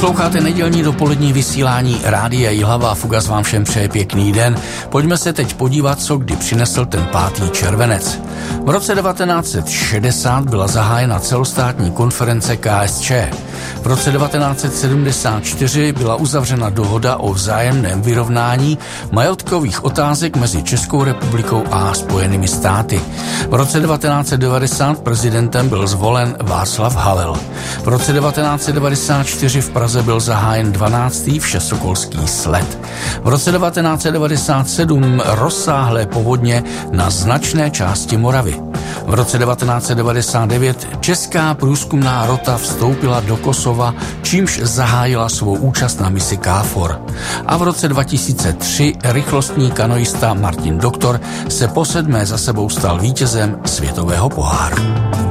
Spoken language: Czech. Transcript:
Posloucháte nedělní dopolední vysílání Rádia Jihlava. Fugas vám všem přeje pěkný den. Pojďme se teď podívat, co kdy přinesl ten 5. červenec. V roce 1960 byla zahájena celostátní konference KSČ. V roce 1974 byla uzavřena dohoda o vzájemném vyrovnání majetkových otázek mezi Českou republikou a Spojenými státy. V roce 1990 prezidentem byl zvolen Václav Havel. V roce 1994 v Praze byl zahájen 12. všesokolský slet. V roce 1997 rozsáhlé povodně na značné části Moravy. V roce 1999 česká průzkumná rota vstoupila do Kosova, čímž zahájila svou účast na misi KFOR. A v roce 2003 rychlostní kanoista Martin Doktor se po 7. za sebou stal vítězem světového poháru.